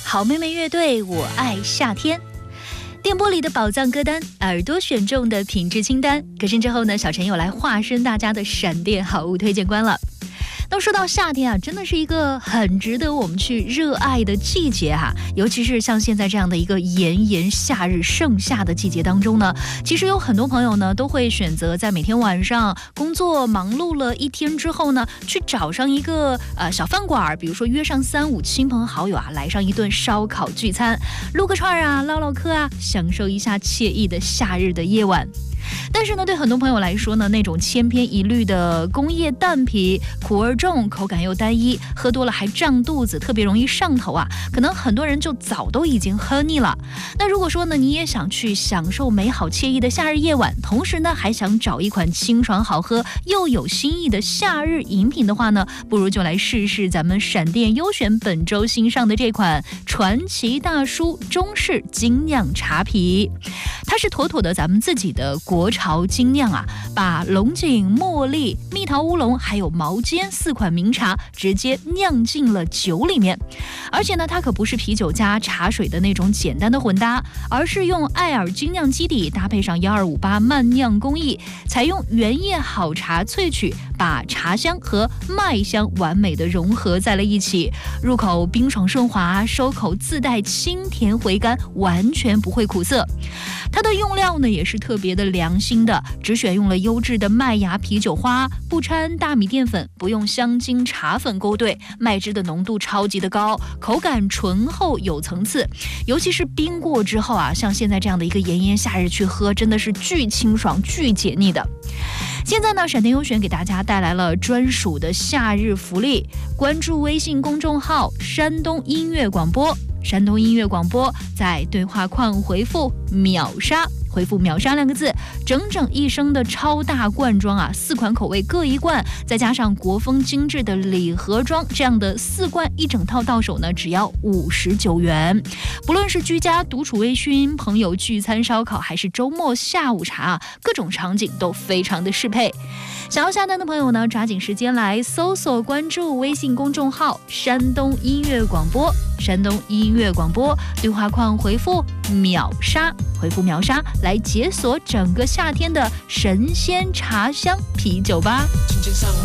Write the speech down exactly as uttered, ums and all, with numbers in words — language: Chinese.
好妹妹乐队，我爱夏天。电波里的宝藏歌单，耳朵选中的品质清单。歌声之后呢，小陈又来化身大家的闪电好物推荐官了。那说到夏天啊，真的是一个很值得我们去热爱的季节哈、啊。尤其是像现在这样的一个炎炎夏日盛夏的季节当中呢，其实有很多朋友呢都会选择在每天晚上工作忙碌了一天之后呢，去找上一个呃小饭馆，比如说约上三五亲朋好友啊，来上一顿烧烤聚餐，撸个串啊，唠唠嗑啊，享受一下惬意的夏日的夜晚。但是呢，对很多朋友来说呢，那种千篇一律的工业蛋皮苦而重，口感又单一，喝多了还胀肚子，特别容易上头啊，可能很多人就早都已经喝腻了。那如果说呢，你也想去享受美好惬意的夏日夜晚，同时呢还想找一款清爽好喝又有新意的夏日饮品的话呢，不如就来试试咱们闪电优选本周新上的这款传奇大叔中式精酿茶啤。它是妥妥的咱们自己的国潮精酿啊，把龙井、茉莉、蜜桃乌龙还有毛尖四款名茶直接酿进了酒里面。而且呢，它可不是啤酒加茶水的那种简单的混搭，而是用艾尔精酿基底搭配上一二五八慢酿工艺，采用原叶好茶萃取，把茶香和麦香完美的融合在了一起，入口冰爽顺滑，收口自带清甜回甘，完全不会苦涩。它的用料呢也是特别的良心的，只选用了优质的麦芽啤酒花，不掺大米淀粉，不用香精茶粉勾兑，麦汁的浓度超级的高，口感醇厚有层次，尤其是冰过之后啊，像现在这样的一个炎炎夏日去喝，真的是巨清爽巨解腻的。现在呢，闪电优选给大家带来了专属的夏日福利，关注微信公众号山东音乐广播，山东音乐广播，在对话框回复秒杀，回复秒杀两个字，整整一升的超大罐装啊，四款口味各一罐，再加上国风精致的礼盒装，这样的四罐一整套到手呢，只要五十九元。不论是居家独处微醺，朋友聚餐烧烤，还是周末下午茶啊，各种场景都非常的适配。想要下单的朋友呢，抓紧时间来搜索关注微信公众号山东音乐广播，山东音乐广播，对话框回复秒杀，回复秒杀来解锁整个夏天的神仙茶香啤酒吧。